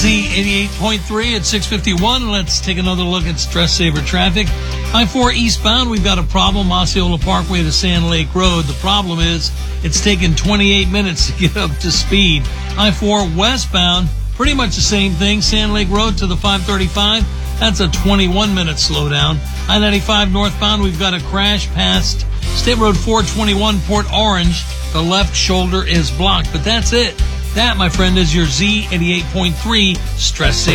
Z88.3 at 6:51. Let's take another look at Stress Saver traffic. I-4 eastbound, we've got a problem, Osceola Parkway to Sand Lake Road. The problem is it's taken 28 minutes to get up to speed. I-4 westbound, pretty much the same thing. Sand Lake Road to the 535. That's a 21-minute slowdown. I-95 northbound, we've got a crash past State Road 421, Port Orange. The left shoulder is blocked, but that's it. That, my friend, is your Z88.3 Stress Saver.